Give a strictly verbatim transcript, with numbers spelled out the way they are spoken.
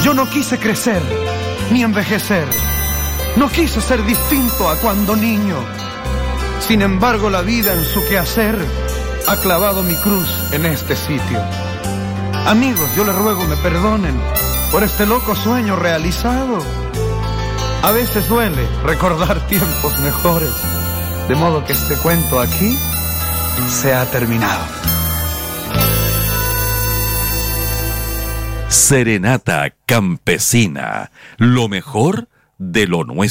Yo no quise crecer, ni envejecer. No quise ser distinto a cuando niño. Sin embargo, la vida en su quehacer ha clavado mi cruz en este sitio. Amigos, yo les ruego me perdonen por este loco sueño realizado. A veces duele recordar tiempos mejores, de modo que este cuento aquí se ha terminado. Serenata Campesina, lo mejor de lo nuestro.